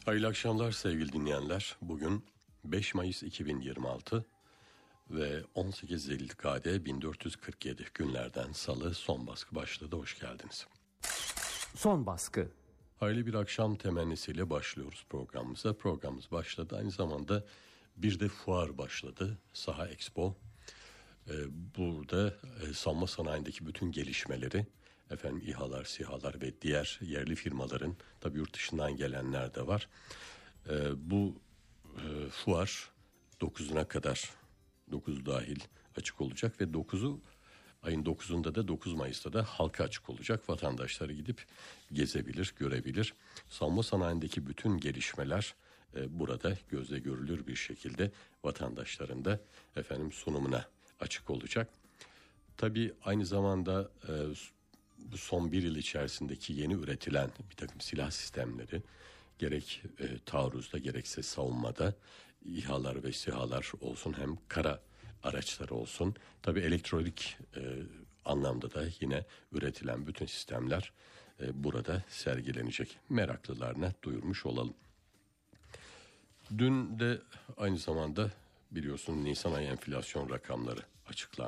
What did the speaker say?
Hayırlı akşamlar sevgili dinleyenler. Bugün 5 Mayıs 2026 ve 18 Zilkade 1447 günlerden Salı son baskı başladı. Hoş geldiniz. Son baskı. Hayırlı bir akşam temennisiyle başlıyoruz programımıza. Programımız başladı. Aynı zamanda bir de fuar başladı. Saha Expo. Burada savunma sanayindeki bütün gelişmeleri, İHA'lar, SİHA'lar ve diğer yerli firmaların, tabii yurt dışından gelenler de var. Bu fuar 9'una kadar, 9 dahil açık olacak ve ayın 9'unda da 9 Mayıs'ta da halka açık olacak. Vatandaşları gidip gezebilir, görebilir. Savunma sanayindeki bütün gelişmeler burada gözle görülür bir şekilde vatandaşların da sunumuna açık olacak. Tabii aynı zamanda bu son bir yıl içerisindeki yeni üretilen bir takım silah sistemleri, gerek taarruzda gerekse savunmada, İHA'lar ve SİHA'lar olsun, hem kara araçları olsun, tabii elektronik anlamda da yine üretilen bütün sistemler burada sergilenecek. Meraklılarına duyurmuş olalım. Dün de aynı zamanda biliyorsun Nisan ayı enflasyon rakamları açıklandı.